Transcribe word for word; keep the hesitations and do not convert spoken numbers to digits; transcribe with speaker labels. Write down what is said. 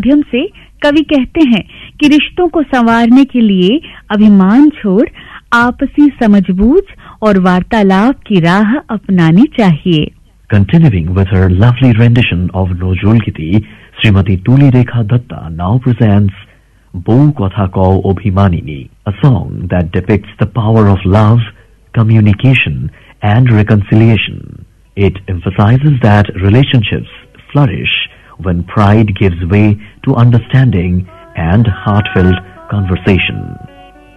Speaker 1: माध्यम से कवि कहते हैं कि रिश्तों को संवारने के लिए अभिमान छोड़ आपसी समझबूझ और वार्तालाप की राह अपनानी चाहिए.
Speaker 2: Continuing with her lovely rendition of Nojolgiti, Srimati Tuli Rekha Datta now presents Bou Kotha Kau Obhimanini, a song that depicts the power of love, communication and reconciliation. It emphasizes that relationships flourish when pride gives way to understanding and heartfelt conversation.